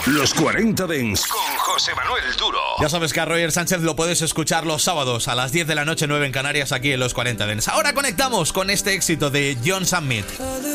Los 40 Dents con José Manuel Duro. Ya sabes que a Roger Sánchez lo puedes escuchar los sábados a las 10 de la noche, 9 en Canarias, aquí en Los 40 Dents. Ahora conectamos con este éxito de John Summit.